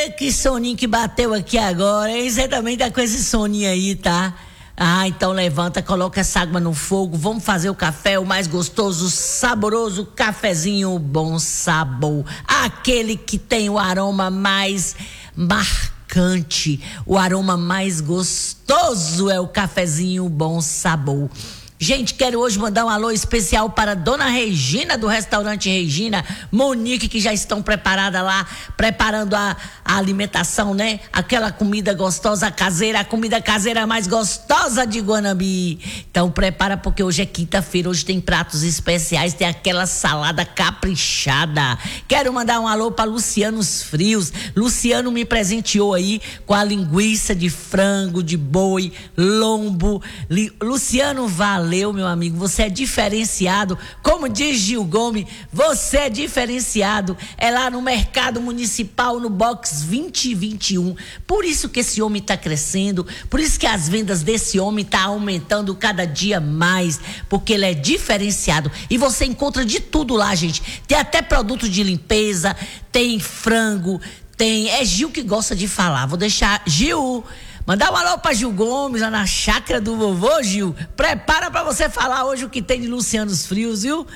Que soninho que bateu aqui agora, hein? Você também tá com esse soninho aí, tá? Ah, então levanta, coloca essa água no fogo, vamos fazer o café, o mais gostoso, saboroso, cafezinho Bom Sabor. Aquele que tem o aroma mais marcante, o aroma mais gostoso é o cafezinho Bom Sabor. Gente, quero hoje mandar um alô especial para Dona Regina, do restaurante Regina, Monique, que já estão preparadas lá, preparando a alimentação, né? Aquela comida gostosa caseira, a comida caseira mais gostosa de Guanambi. Então prepara, porque hoje é quinta-feira, hoje tem pratos especiais, tem aquela salada caprichada. Quero mandar um alô para Lucianos Frios. Luciano me presenteou aí com a linguiça de frango, de boi, lombo. Luciano, valeu, meu amigo, você é diferenciado, como diz Gil Gomes, você é diferenciado, é lá no Mercado Municipal, no box 2021, por isso que esse homem tá crescendo, por isso que as vendas desse homem tá aumentando cada dia mais, porque ele é diferenciado, e você encontra de tudo lá, gente, tem até produto de limpeza, tem frango, é Gil que gosta de falar, vou deixar, Gil, mandar um alô pra Gil Gomes, lá na chácara do vovô, Gil. Prepara pra você falar hoje o que tem de Lucianos Frios, viu?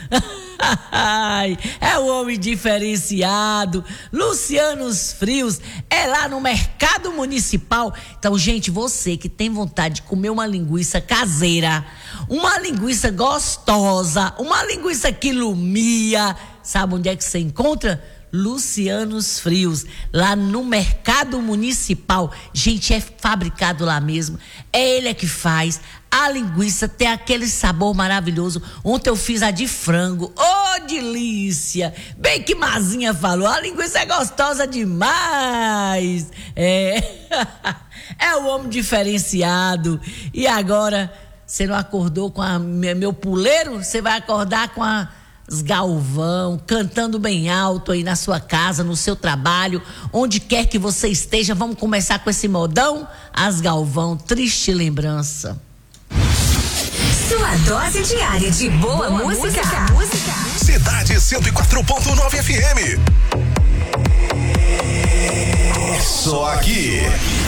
É o homem diferenciado. Lucianos Frios é lá no Mercado Municipal. Então, gente, você que tem vontade de comer uma linguiça caseira, uma linguiça gostosa, uma linguiça que lumia, sabe onde é que você encontra? Lucianos Frios, lá no Mercado Municipal. Gente, é fabricado lá mesmo, é ele que faz. A linguiça tem aquele sabor maravilhoso. Ontem eu fiz a de frango, delícia, bem que Mazinha falou, a linguiça é gostosa demais. É o homem diferenciado. E agora, você não acordou com meu puleiro? Você vai acordar com as Galvão, cantando bem alto aí na sua casa, no seu trabalho, onde quer que você esteja. Vamos começar com esse modão? As Galvão, Triste Lembrança. Sua dose diária de boa música. Cidade 104.9 FM. Só aqui.